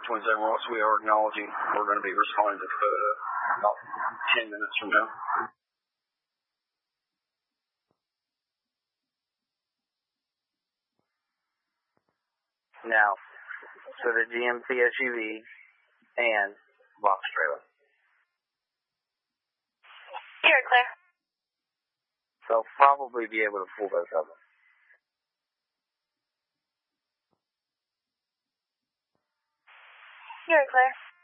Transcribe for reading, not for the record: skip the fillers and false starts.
Twin 7 Rocks, we are acknowledging. We're going to be responding to Dakota about 10 minutes from now. Now, to the GMC SUV and box trailer. You're clear. So I'll probably be able to pull both of them. You're clear.